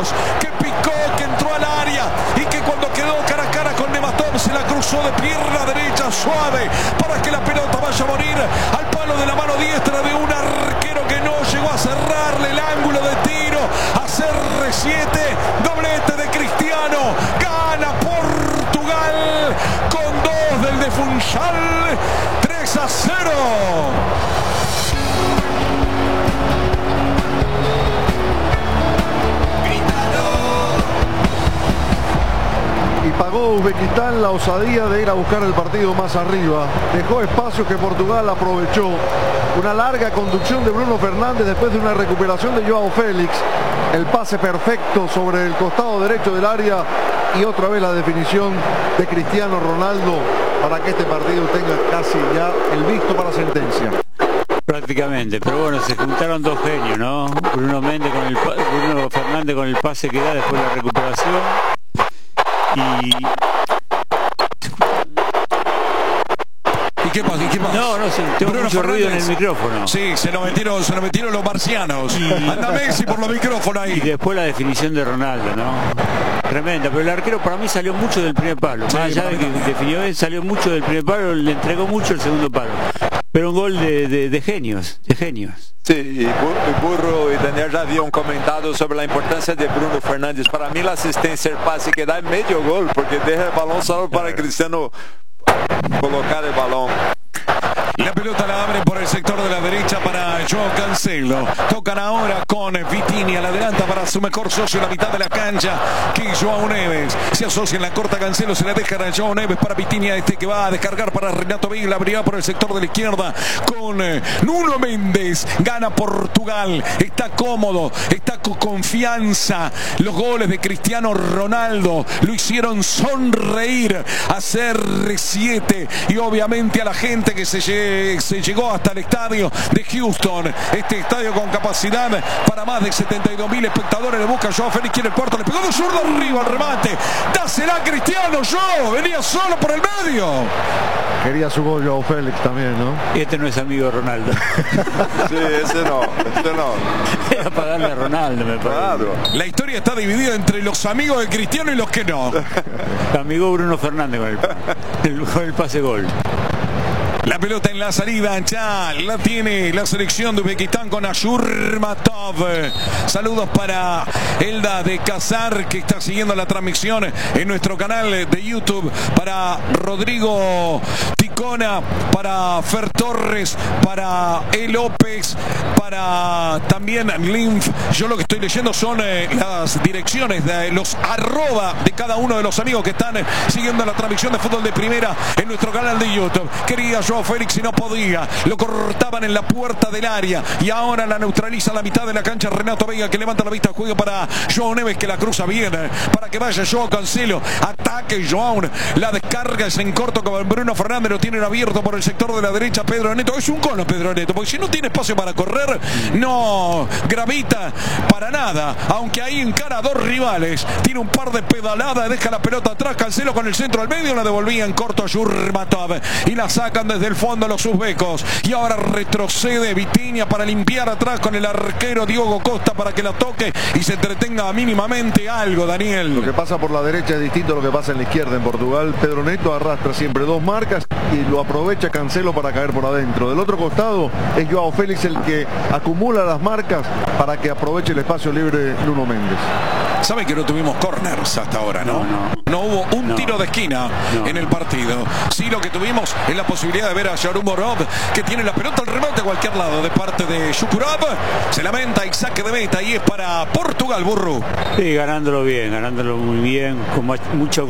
Ramos, que picó, que entró al área y que cuando quedó cara a cara con Nematov se la cruzó de pierna derecha suave para que la pelota vaya a morir al palo de la mano diestra de un arquero que no llegó a cerrarle el ángulo de tiro. A CR7, doblete de Cristiano, gana Portugal con 2 del de Funchal, 3-0. Y pagó Uzbekistán la osadía de ir a buscar el partido más arriba. Dejó espacio que Portugal aprovechó. Una larga conducción de Bruno Fernández después de una recuperación de Joao Félix. El pase perfecto sobre el costado derecho del área y otra vez la definición de Cristiano Ronaldo para que este partido tenga casi ya el visto para sentencia. Prácticamente, pero bueno, se juntaron dos genios, ¿no? Bruno Fernández con el pase que da después de la recuperación. ¿Y qué pasa? No, tengo mucho ruido en el micrófono. Sí, se nos metieron los marcianos. Anda Messi por los micrófonos ahí. Y después la definición de Ronaldo, ¿no? Tremenda, pero el arquero para mí salió mucho del primer palo. Más allá de que definió bien, salió mucho del primer palo, le entregó mucho el segundo palo. Pero un gol de genios, de genios. Sí, y Burro y Daniel ya habían comentado sobre la importancia de Bruno Fernández. Para mí la asistencia, el pase que da es medio gol, porque deja el balón solo para Cristiano colocar el balón. La pelota la abren por el sector de la derecha para Joao Cancelo. Tocan ahora con Vitinha. La adelanta para su mejor socio en la mitad de la cancha, que es Joao Neves. Se asocia en la corta Cancelo. Se la deja a Joao Neves para Vitinha. Que va a descargar para Renato Veiga. La abrirá por el sector de la izquierda con Nuno Méndez. Gana Portugal. Está cómodo. Está con confianza. Los goles de Cristiano Ronaldo lo hicieron sonreír a CR7 y obviamente a la gente que se llegó hasta el estadio de Houston. Este estadio con capacidad para más de 72.000 espectadores. Le busca Joao Félix, quiere el puerto, le pegó de zurdo arriba al remate. Dásela Cristiano, Joao, venía solo por el medio. Quería su gol Joao Félix también, ¿no? Este no es amigo de Ronaldo. Sí, ese no. Era para darle a Ronaldo, me parece. Claro. La historia está dividida entre los amigos de Cristiano y los que no. Amigo Bruno Fernández con el pase gol. La pelota en la salida, ya la tiene la selección de Uzbekistán con Ashurmatov. Saludos para Elda de Cazar, que está siguiendo la transmisión en nuestro canal de YouTube. Para Rodrigo Ticona, para Fer Torres, para E. López, para también Linf. Yo lo que estoy leyendo son las direcciones de los arroba de cada uno de los amigos que están siguiendo la transmisión de fútbol de primera en nuestro canal de YouTube. Quería Joao Félix y no podía, lo cortaban en la puerta del área y ahora la neutraliza a la mitad de la cancha Renato Veiga, que levanta la vista al juego para Joao Neves, que la cruza bien para que vaya Joao Cancelo, ataque Joao, la descarga es en corto con Bruno Fernández, lo tienen abierto por el sector de la derecha Pedro Neto. Es un cono Pedro Neto, porque si no tiene espacio para correr no gravita para nada, aunque ahí encara a dos rivales, tiene un par de pedaladas, deja la pelota atrás, Cancelo con el centro al medio, la devolvía en corto a Shurmatov y la sacan desde el fondo los uzbecos y ahora retrocede Vitinha para limpiar atrás con el arquero Diogo Costa para que la toque y se entretenga mínimamente algo. Daniel, lo que pasa por la derecha es distinto a lo que pasa en la izquierda. En Portugal Pedro Neto arrastra siempre dos marcas y lo aprovecha Cancelo para caer por adentro. Del otro costado es Joao Félix el que acumula las marcas para que aproveche el espacio libre Nuno Méndez. Sabe que no tuvimos corners hasta ahora, ¿no? No hubo un tiro de esquina en el partido. Sí, lo que tuvimos es la posibilidad de ver a Yarumorov, que tiene la pelota al remate a cualquier lado de parte de Shukurov. Se lamenta y saque de meta y es para Portugal, Burro. Sí, ganándolo muy bien, con mucha